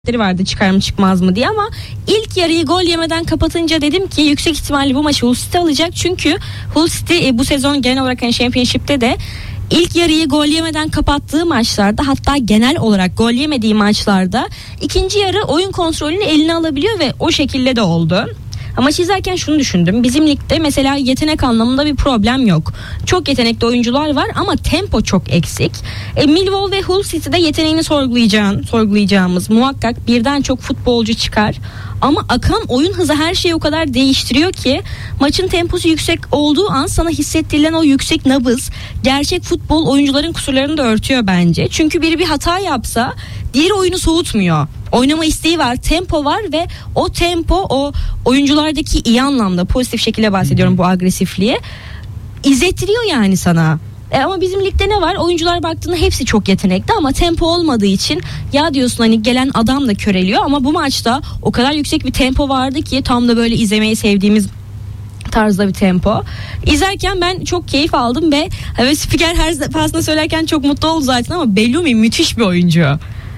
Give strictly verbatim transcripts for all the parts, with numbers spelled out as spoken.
vardı çıkar mı çıkmaz mı diye, ama ilk yarıyı gol yemeden kapatınca dedim ki yüksek ihtimalle bu maçı Hull City alacak. Çünkü Hull City e, bu sezon genel olarak hani Championship'te de ilk yarıyı gol yemeden kapattığı maçlarda, hatta genel olarak gol yemediği maçlarda ikinci yarı oyun kontrolünü eline alabiliyor ve o şekilde de oldu. Ama çizerken şunu düşündüm. Bizim ligde mesela yetenek anlamında bir problem yok. Çok yetenekli oyuncular var ama tempo çok eksik. E, Millwall ve Hull City'de yeteneğini sorgulayacağın, sorgulayacağımız muhakkak birden çok futbolcu çıkar. Ama akan oyun hızı her şeyi o kadar değiştiriyor ki maçın temposu yüksek olduğu an sana hissettirilen o yüksek nabız gerçek futbol oyuncuların kusurlarını da örtüyor bence. Çünkü biri bir hata yapsa diğeri oyunu soğutmuyor. Oynama isteği var, tempo var ve o tempo o oyunculardaki iyi anlamda pozitif şekilde bahsediyorum bu agresifliği izlettiriyor yani sana. E ama bizim ligde ne var? Oyuncular baktığında hepsi çok yetenekli ama tempo olmadığı için ya diyorsun hani gelen adam da köreliyor, ama bu maçta o kadar yüksek bir tempo vardı ki tam da böyle izlemeyi sevdiğimiz tarzda bir tempo. İzlerken ben çok keyif aldım ve evet, spiker her defasında söylerken çok mutlu oldu zaten, ama Bellumi müthiş bir oyuncu.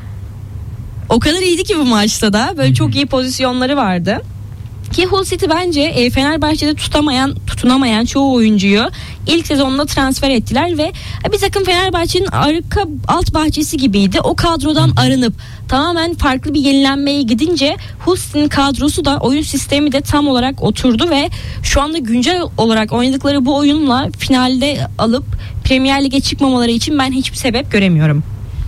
O kadar iyiydi ki bu maçta da böyle çok iyi pozisyonları vardı. Ki Hull City bence e, Fenerbahçe'de tutamayan, tutunamayan çoğu oyuncuyu ilk sezonda transfer ettiler ve e, bir takım Fenerbahçe'nin arka alt bahçesi gibiydi. O kadrodan arınıp tamamen farklı bir yenilenmeye gidince Hull City'nin kadrosu da, oyun sistemi de tam olarak oturdu ve şu anda güncel olarak oynadıkları bu oyunla finalde alıp Premier Lig'e çıkmamaları için ben hiçbir sebep göremiyorum.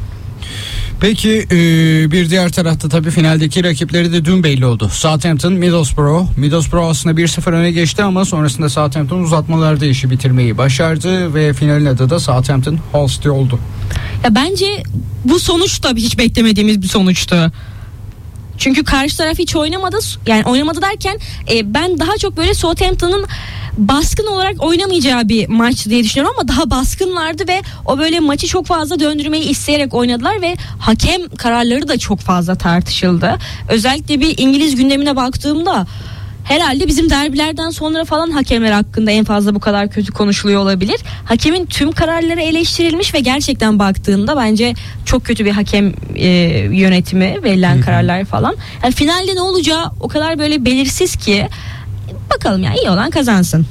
Peki bir diğer tarafta tabii finaldeki rakipleri de dün belli oldu. Southampton, Middlesbrough. Middlesbrough aslında bir sıfır öne geçti ama sonrasında Southampton uzatmalarda işi bitirmeyi başardı ve finalin adı da Southampton Hull City oldu. Ya bence bu sonuç da hiç beklemediğimiz bir sonuçtu. Çünkü karşı taraf hiç oynamadı. Yani oynamadı derken e, ben daha çok böyle Southampton'ın baskın olarak oynamayacağı bir maç diye düşünüyorum, ama daha baskınlardı ve o böyle maçı çok fazla döndürmeyi isteyerek oynadılar ve hakem kararları da çok fazla tartışıldı. Özellikle bir İngiliz gündemine baktığımda herhalde bizim derbilerden sonra falan hakemler hakkında en fazla bu kadar kötü konuşuluyor olabilir. Hakemin tüm kararları eleştirilmiş ve gerçekten baktığında bence çok kötü bir hakem e, yönetimi, verilen kararlar falan. Yani finalde ne olacağı o kadar böyle belirsiz ki bakalım, yani iyi olan kazansın.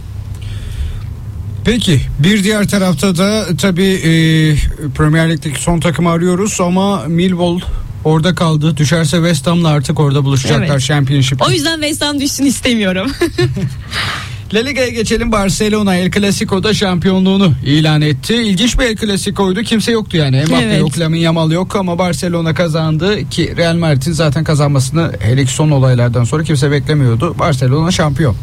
Peki bir diğer tarafta da tabii e, Premier Lig'deki son takımı arıyoruz ama Millwall orada kaldı. Düşerse West Ham'la artık orada buluşacaklar, evet. Championship'te. O yüzden West Ham düşsün istemiyorum. La Liga'ya geçelim. Barcelona El Clasico'da şampiyonluğunu ilan etti. İlginç bir El Clasico'ydu. Kimse yoktu yani. Mbappe evet. yok, Lamine Yamal yok ama Barcelona kazandı ki Real Madrid'in zaten kazanmasını hele ki son olaylardan sonra kimse beklemiyordu. Barcelona şampiyon.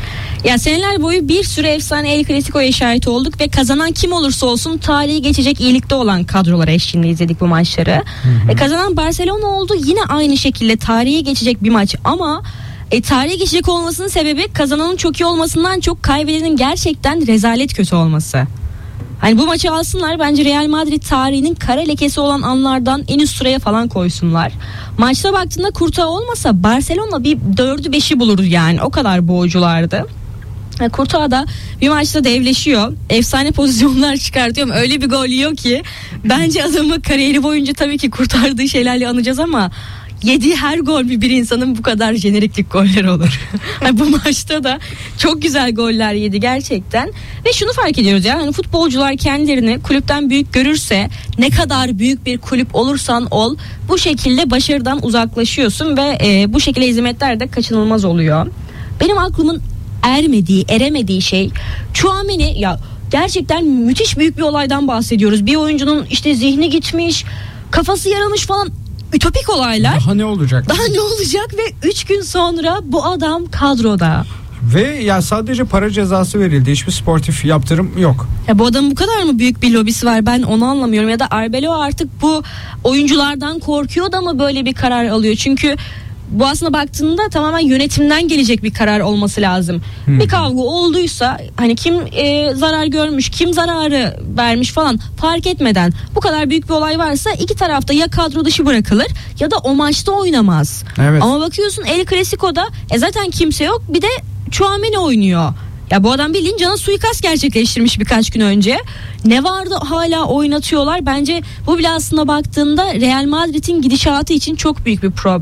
Ya seneler boyu bir sürü efsane El Clasico'ya şahit olduk ve kazanan kim olursa olsun tarihi geçecek iyilikte olan kadrolar eşliğinde izledik bu maçları. E, kazanan Barcelona oldu. Yine aynı şekilde tarihi geçecek bir maç ama e, tarihi geçecek olmasının sebebi kazananın çok iyi olmasından çok kaybedenin gerçekten rezalet kötü olması. Hani bu maçı alsınlar, bence Real Madrid tarihinin kara lekesi olan anlardan en üst sıraya falan koysunlar. Maçta baktığında Courtois olmasa Barcelona bir dördü beşi bulurdu yani, o kadar boğuculardı. Courtois da bir maçta devleşiyor. Efsane pozisyonlar çıkartıyor ama öyle bir gol yiyor ki bence adamı kariyeri boyunca tabii ki kurtardığı şeylerle anacağız ama yediği her gol bir, bir insanın bu kadar jeneriklik goller olur. Yani bu maçta da çok güzel goller yedi gerçekten. Ve şunu fark ediyoruz ya, hani futbolcular kendilerini kulüpten büyük görürse, ne kadar büyük bir kulüp olursan ol, bu şekilde başarıdan uzaklaşıyorsun ve e, bu şekilde hizmetler de kaçınılmaz oluyor. Benim aklımın ermediği, eremediği şey Tchouaméni. Ya gerçekten müthiş büyük bir olaydan bahsediyoruz. Bir oyuncunun işte zihni gitmiş, kafası yarılmış falan, ütopik olaylar. Daha ne olacak? Daha ne olacak ve üç gün sonra bu adam kadroda. Ve ya sadece para cezası verildi. Hiçbir sportif yaptırım yok. Ya bu adamın bu kadar mı büyük bir lobisi var, ben onu anlamıyorum. Ya da Arbeloa artık bu oyunculardan korkuyor da mı böyle bir karar alıyor? Çünkü bu aslında baktığında tamamen yönetimden gelecek bir karar olması lazım. Hmm. Bir kavga olduysa hani kim e, zarar görmüş, kim zararı vermiş falan fark etmeden, bu kadar büyük bir olay varsa iki tarafta ya kadro dışı bırakılır ya da o maçta oynamaz. Evet. Ama bakıyorsun El Clasico'da e, zaten kimse yok, bir de Tchouaméni oynuyor. Ya bu adam bildiğin cana suikast gerçekleştirmiş birkaç gün önce. Ne vardı hala oynatıyorlar. Bence bu bile aslında baktığında Real Madrid'in gidişatı için çok büyük bir problem.